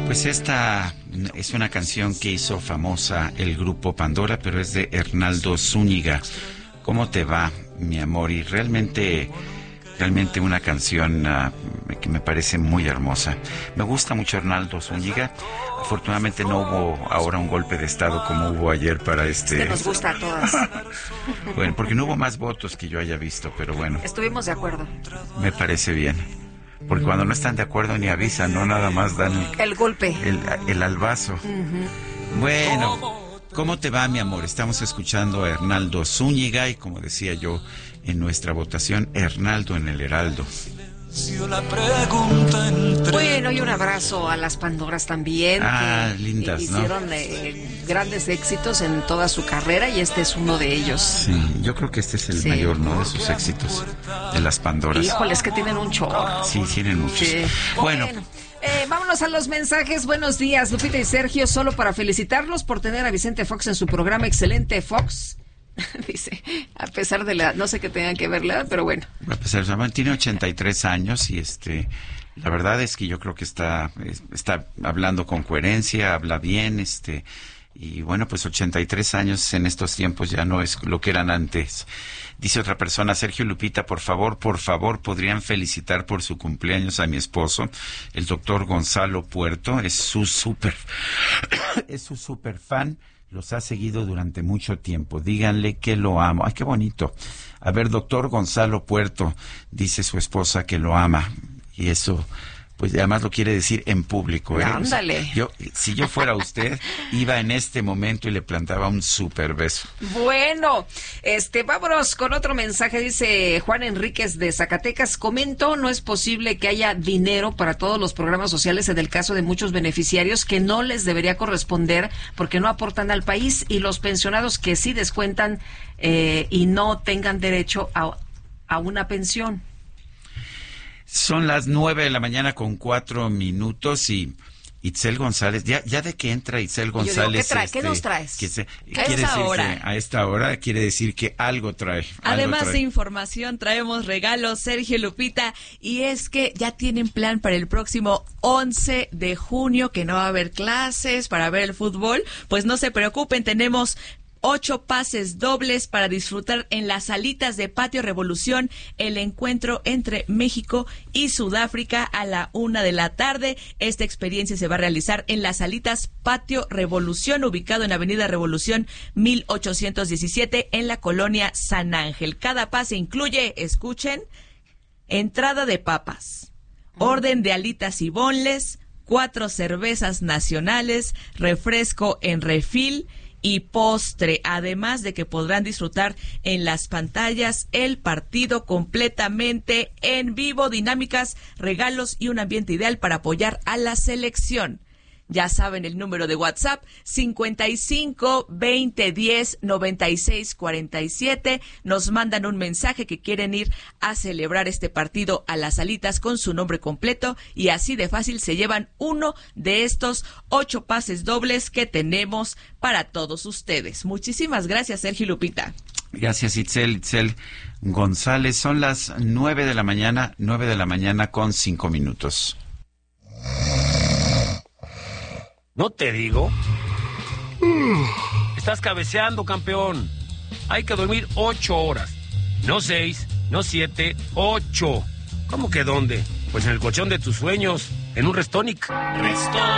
Pues esta es una canción que hizo famosa el grupo Pandora, pero es de Hernaldo Zúñiga. ¿Cómo te va, mi amor? Y realmente una canción que me parece muy hermosa. Me gusta mucho Hernaldo Zúñiga. Afortunadamente no hubo ahora un golpe de estado como hubo ayer para este... Que nos gusta a todas. Bueno, porque no hubo más votos que yo haya visto, pero bueno. Estuvimos de acuerdo. Me parece bien. Porque cuando no están de acuerdo ni avisan, no nada más dan el golpe. El albazo. Uh-huh. Bueno, ¿cómo te va, mi amor? Estamos escuchando a Hernaldo Zúñiga y, como decía yo en nuestra votación, Hernaldo en el Heraldo. Bueno, y un abrazo a las Pandoras también, que lindas, hicieron grandes éxitos en toda su carrera y este es uno de ellos. Sí, yo creo que este es el mayor, ¿no?, de sus éxitos, de las Pandoras. Híjole, es que tienen un chorro. Sí, tienen muchos. Sí. Bueno. Vámonos a los mensajes. Buenos días, Lupita y Sergio, solo para felicitarlos por tener a Vicente Fox en su programa Excelente Fox. Dice, a pesar de la, no sé qué tengan que ver la edad, pero bueno. A pesar de, tiene 83 años y la verdad es que yo creo que está hablando con coherencia, habla bien, y bueno, pues 83 años en estos tiempos ya no es lo que eran antes. Dice otra persona, Sergio, Lupita, por favor, podrían felicitar por su cumpleaños a mi esposo, el doctor Gonzalo Puerto, es su súper fan. Los ha seguido durante mucho tiempo. Díganle que lo amo. Ay, qué bonito. A ver, doctor Gonzalo Puerto, dice su esposa que lo ama. Y eso, pues además lo quiere decir en público. Ándale. Si yo fuera usted, iba en este momento y le plantaba un súper beso. Bueno, vámonos con otro mensaje. Dice Juan Enríquez de Zacatecas. Comento, no es posible que haya dinero para todos los programas sociales en el caso de muchos beneficiarios que no les debería corresponder porque no aportan al país y los pensionados que sí descuentan y no tengan derecho a una pensión. Son las 9:04 a.m. y Itzel González, ya de que entra Itzel González. ¿Qué nos traes? A esta hora quiere decir que algo trae. Además de información, traemos regalos, Sergio, Lupita, y es que ya tienen plan para el próximo 11 de junio, que no va a haber clases para ver el fútbol. Pues no se preocupen, tenemos 8 pases dobles para disfrutar en las salitas de Patio Revolución el encuentro entre México y Sudáfrica a la 1:00 p.m. Esta experiencia se va a realizar en las salitas Patio Revolución, ubicado en Avenida Revolución 1817 en la colonia San Ángel. Cada pase incluye, escuchen, entrada de papas, orden de alitas y bonles, 4 cervezas nacionales, refresco en refil y postre, además de que podrán disfrutar en las pantallas el partido completamente en vivo, dinámicas, regalos y un ambiente ideal para apoyar a la selección. Ya saben el número de WhatsApp, 55 20 10 96 47. Nos mandan un mensaje que quieren ir a celebrar este partido a las salitas con su nombre completo y así de fácil se llevan uno de estos 8 pases dobles que tenemos para todos ustedes. Muchísimas gracias, Sergio y Lupita. Gracias, Itzel González. Son las 9:00 con 5 minutos. ¿No te digo? Estás cabeceando, campeón. Hay que dormir 8 horas. No 6, no 7, 8. ¿Cómo que dónde? Pues en el colchón de tus sueños, en un Restonic.